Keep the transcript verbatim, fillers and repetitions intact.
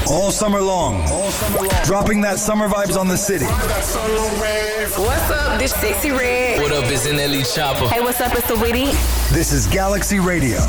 All summer long. All summer long. Dropping that summer vibes on the city. What's up? This Sexy Red. What up? It's N L E Chopper. Hey, what's up? It's the Witty. This is Galaxy Radio.